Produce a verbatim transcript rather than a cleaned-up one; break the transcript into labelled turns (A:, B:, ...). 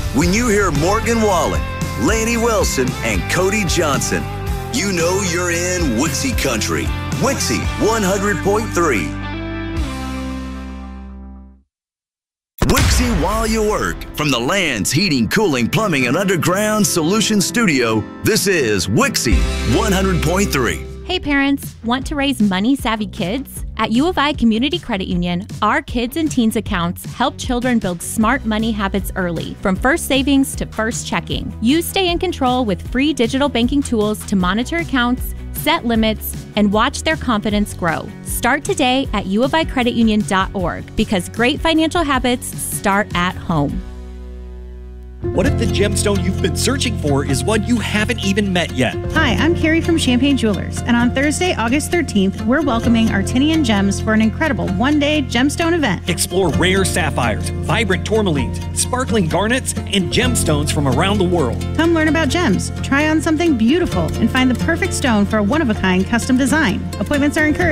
A: When you hear Morgan Wallen, Laney Wilson, and Cody Johnson, you know you're in Wixie Country. Wixie one hundred point three. Wixie while you work. From the Land's Heating, Cooling, Plumbing, and Underground Solutions Studio, this is Wixie one hundred point three.
B: Hey parents, want to raise money-savvy kids? At U of I Community Credit Union, our kids and teens accounts help children build smart money habits early, from first savings to first checking. You stay in control with free digital banking tools to monitor accounts, set limits, and watch their confidence grow. Start today at u of i credit union dot org because great financial habits start at home.
C: What if the gemstone you've been searching for is one you haven't even met yet?
D: Hi, I'm Carrie from Champagne Jewelers, and on Thursday, August thirteenth, we're welcoming Artinian Gems for an incredible one-day gemstone event.
C: Explore rare sapphires, vibrant tourmalines, sparkling garnets, and gemstones from around the world.
D: Come learn about gems, try on something beautiful, and find the perfect stone for a one-of-a-kind custom design. Appointments are encouraged.